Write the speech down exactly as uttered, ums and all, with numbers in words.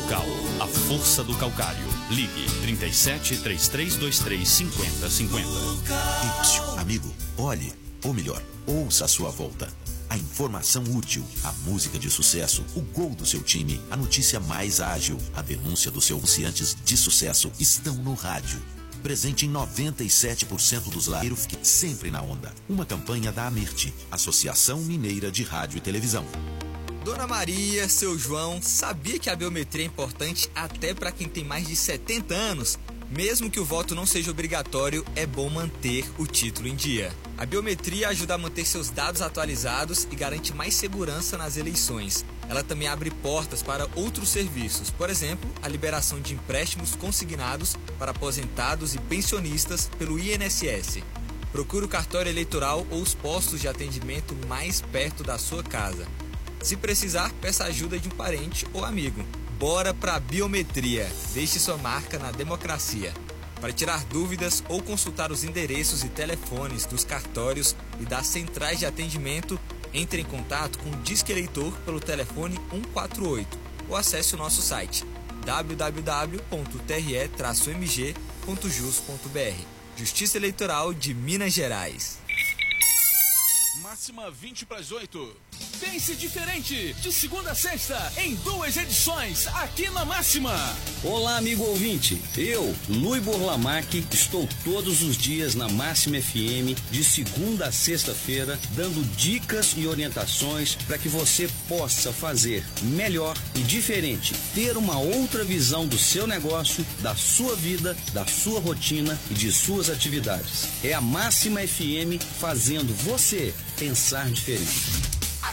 Calcal, a força do calcário. Ligue trinta e sete, trinta e três vinte e três, cinquenta, cinquenta. Ipsio, amigo, olhe, ou melhor, ouça a sua volta. A informação útil, a música de sucesso, o gol do seu time, a notícia mais ágil, a denúncia dos seus anunciantes de sucesso estão no rádio. Presente em noventa e sete por cento dos lares, sempre na onda. Uma campanha da Amirte, Associação Mineira de Rádio e Televisão. Dona Maria, seu João, sabia que a biometria é importante até para quem tem mais de setenta anos? Mesmo que o voto não seja obrigatório, é bom manter o título em dia. A biometria ajuda a manter seus dados atualizados e garante mais segurança nas eleições. Ela também abre portas para outros serviços, por exemplo, a liberação de empréstimos consignados para aposentados e pensionistas pelo I N S S. Procure o cartório eleitoral ou os postos de atendimento mais perto da sua casa. Se precisar, peça ajuda de um parente ou amigo. Bora pra biometria. Deixe sua marca na democracia. Para tirar dúvidas ou consultar os endereços e telefones dos cartórios e das centrais de atendimento, entre em contato com o Disque Eleitor pelo telefone um quatro oito ou acesse o nosso site w w w ponto t r e traço m g ponto jus ponto b r. Justiça Eleitoral de Minas Gerais. Máxima vinte para as oito. Pense diferente, de segunda a sexta, em duas edições, aqui na Máxima. Olá, amigo ouvinte. Eu, Luiz Borlamac, estou todos os dias na Máxima F M, de segunda a sexta-feira, dando dicas e orientações para que você possa fazer melhor e diferente, ter uma outra visão do seu negócio, da sua vida, da sua rotina e de suas atividades. É a Máxima F M fazendo você pensar diferente.